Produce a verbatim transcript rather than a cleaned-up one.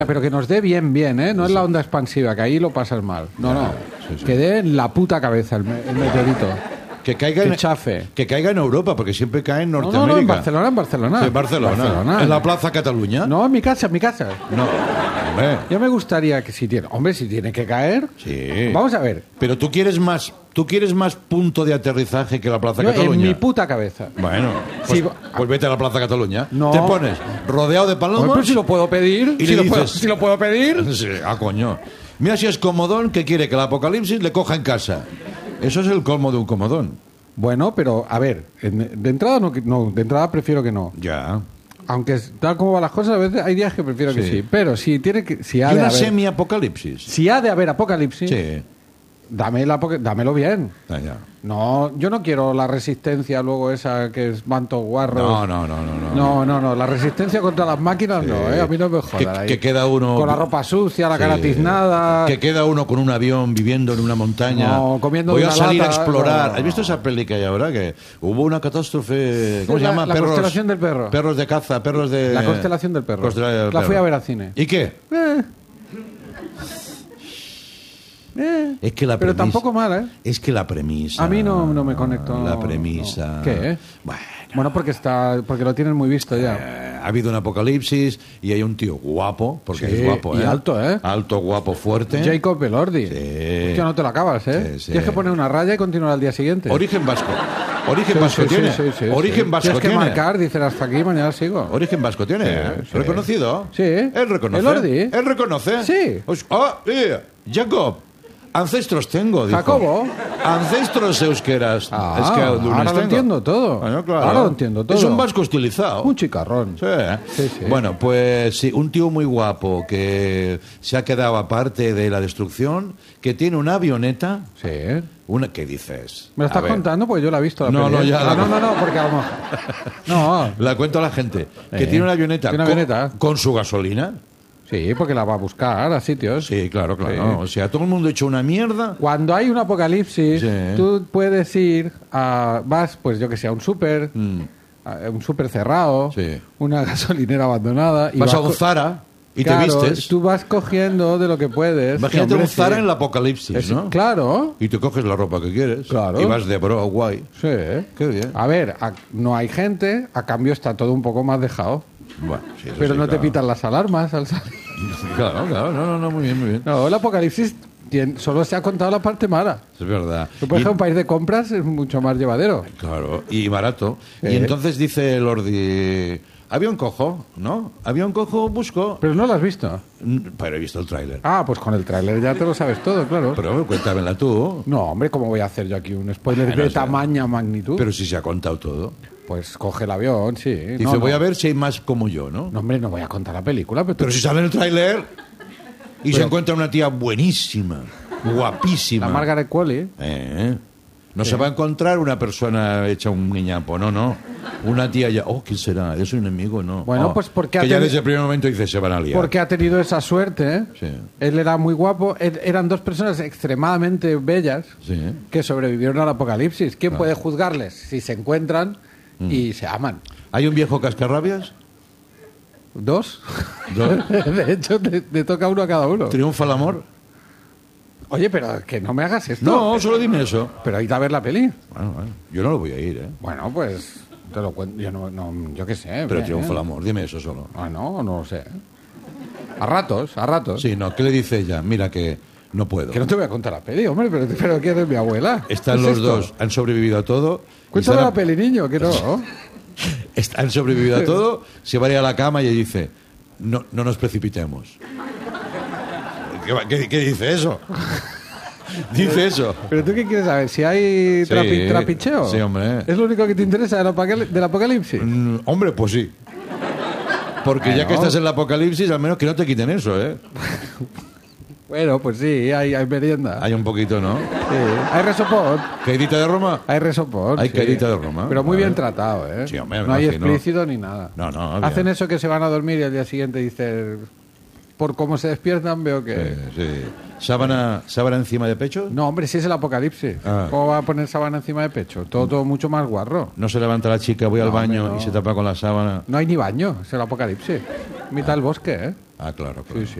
Pero que nos dé bien, bien, ¿eh? No es la onda expansiva, que ahí lo pasas mal. No, no. Sí, sí. Que dé en la puta cabeza el, me- el meteorito. Que caiga, Que en, chafe. que caiga en Europa, porque siempre cae en No, Norteamérica. no, no, en Barcelona, en Barcelona. Sí, en Barcelona. Barcelona. En la Plaza Cataluña. No, en mi casa, en mi casa. No, hombre. Yo me gustaría que si tiene... Hombre, si tiene que caer... Sí. Vamos a ver. Pero tú quieres más, tú quieres más punto de aterrizaje que la Plaza Yo, Cataluña. en mi puta cabeza. Bueno, pues, Sí, pues vete a la Plaza Cataluña. No. Te pones rodeado de palomas. Hombre, pero si lo puedo pedir. Y si, le lo puedo, dices- si lo puedo pedir. Sí, ah, coño. Mira si es comodón que quiere que el apocalipsis le coja en casa. Eso es el colmo de un comodón. Bueno, pero a ver, en- de entrada no, que- no, de entrada prefiero que no. Ya. Aunque es- tal como van las cosas, a veces hay días que prefiero que Sí. sí. Pero si tiene que, si Y ha de una haber, semi-apocalipsis. si ha de haber apocalipsis, Sí. dame la apoca- dámelo bien. Ah, ya. No, yo no quiero la resistencia luego esa que es manto guarro. No, no, no, no, no. No, no, no, la resistencia contra las máquinas Sí. no, ¿eh? A mí no me Que- jodan ahí. que queda uno- Con la ropa sucia, la Sí. cara tiznada. Que queda uno con un avión viviendo en una montaña. No, comiendo Voy de a una salir lata, a explorar. no. ¿Has visto esa peli que hay ahora? Que hubo una catástrofe. ¿Cómo Sí, se la- llama? la constelación del perro. Perros de caza, perros de. La constelación del perro. Constelación del La fui perro. a ver al cine. ¿Y qué? Eh. Eh. Es que la Pero premisa- tampoco mal, ¿eh? Es que la premisa. A mí no, no me conecto. La premisa. no. ¿Qué? Bueno. Bueno, porque está, porque lo tienen muy visto ya. Eh, ha habido un apocalipsis y hay un tío guapo, porque Sí, es guapo, y ¿eh? alto, ¿eh? Alto, guapo, fuerte. Jacob Elordi. Sí. Hostia, no te lo acabas, ¿eh? Sí, sí. Tienes que poner una raya y continuar al día siguiente. Origen vasco. Origen Sí, vasco sí, sí, tiene. sí, sí, Origen sí. vasco Tienes que tiene. marcar, dicen hasta aquí, mañana sigo. Origen vasco tiene. Sí, ¿eh? sí. ¿Reconocido? Sí. Él reconoce. Elordi. Él reconoce. Sí. Os- Ah, sí. Jacob. Ancestros tengo, dijo. Jacobo. Ancestros euskeras. Ah, Es que ahora lunes lo tengo. entiendo todo. Bueno, claro. Ahora lo entiendo todo. Es un vasco estilizado. Un chicarrón. Sí. Sí, sí. Bueno, pues sí, un tío muy guapo que se ha quedado aparte de la destrucción, que tiene una avioneta. Sí. Una, ¿qué dices? ¿Me lo A estás ver, contando? Pues yo la he visto. La No, peli, no, ¿eh? ya la- Ah, no, no, no, porque a lo mejor... No, La cuento a la gente. Que Eh, tiene una avioneta, tiene una con- avioneta. Con, su gasolina. sí, porque la va a buscar a sitios. Sí, claro, claro. Sí. O sea, todo el mundo ha hecho una mierda. Cuando hay un apocalipsis, Sí. tú puedes ir a... Vas, pues yo que sé, a un súper, Mm. a un súper cerrado, Sí. una gasolinera abandonada... Y Vas a un co- Zara y Claro, te vistes. tú vas cogiendo de lo que puedes. Imagínate Sí, hombre, un Zara sí. en el apocalipsis, Es- ¿no? Claro, Y te coges la ropa que quieres. Claro. Y vas de bro, guay. sí. Qué bien. A ver, a- no hay gente, a cambio está todo un poco más dejado. Bueno, sí, eso Pero sí, no te claro. pitan las alarmas al salir. Claro, claro. No, no, no, muy bien, muy bien. No, el apocalipsis tien- solo se ha contado la parte mala. Es verdad. Tú, por Y- ejemplo, un país de compras es mucho más llevadero. Claro, y barato. Eh. Y entonces dice Lordi, avión cojo, ¿no? Avión cojo, busco. Pero no lo has visto. Mm, Pero he visto el tráiler. Ah, pues con el tráiler ya te lo sabes todo, claro. Pero cuéntamela tú. No, hombre, ¿cómo voy a hacer yo aquí un spoiler Bueno, de o sea, tamaña magnitud? Pero si se ha contado todo. Pues coge el avión, sí. Dice, no, voy no. a ver si hay más como yo, ¿no? No, hombre, no voy a contar la película, pero, tú- Pero si sale en el tráiler y se Pero- encuentra una tía buenísima, guapísima. la Margaret Qualley... Eh, No se va a encontrar una persona hecha un guiñapo, no, no. Una tía ya, oh, ¿quién será? ¿Es un enemigo? No. Bueno, Oh, pues porque ha Que ya teni- desde el primer momento dice, se van a liar. Porque ha tenido esa suerte, ¿eh? Sí. Él era muy guapo. Él- eran dos personas extremadamente bellas Sí. que sobrevivieron al apocalipsis. ¿Quién puede juzgarles si se encuentran y se aman? ¿Hay un viejo cascarrabias? ¿Dos? ¿Dos? De hecho, te, te toca uno a cada uno. ¿Triunfa el amor? Oye, pero que no me hagas esto. No, solo dime eso. Pero hay que ver la peli. Bueno, bueno, yo no lo voy a ir, ¿eh? Bueno, pues te lo cuento. Yo no, no yo qué sé. Pero bien, triunfa ¿eh? el amor, dime eso solo. Ah, no, no lo sé. A ratos, a ratos. Sí, no, ¿qué le dice ella? Mira que no puedo. Que no te voy a contar la peli, hombre, pero, pero ¿qué eres mi abuela? Están ¿Qué los es esto? dos, han sobrevivido a todo. y Cuéntame están a- la peli, niño, que no. est- Han sobrevivido a todo, se va a ir a la cama y ella dice, no, no nos precipitemos. ¿Qué, va- qué- qué dice eso? Dice eso. ¿Pero tú qué quieres saber? ¿Si hay Sí, trapi- trapicheo? sí, hombre. ¿Es lo único que te interesa del, apocal- del apocalipsis? Mm, hombre, pues sí. Porque ya Bueno. que estás en el apocalipsis, al menos que no te quiten eso, ¿eh? Bueno, pues sí, hay, hay merienda. Hay un poquito, ¿no? Sí. Hay resopón. ¿Caidita de Roma? Hay resopón. Hay sí. caidita de Roma. Pero muy Vale. bien tratado, ¿eh? Sí, hombre, me no hay imagino. explícito ni nada. No, no, bien. Hacen eso que se van a dormir y al día siguiente dicen... Por cómo se despiertan veo que... Sí, sí. ¿Sábana, ¿Sábana encima de pecho? No, hombre, si es el apocalipsis. Ah. ¿Cómo va a poner sábana encima de pecho? Todo, todo mucho más guarro. No se levanta la chica, voy al No, baño hombre, no. y se tapa con la sábana. No hay ni baño, es el apocalipsis. Mitad del bosque, ¿eh? Ah, claro, claro. Sí, sí.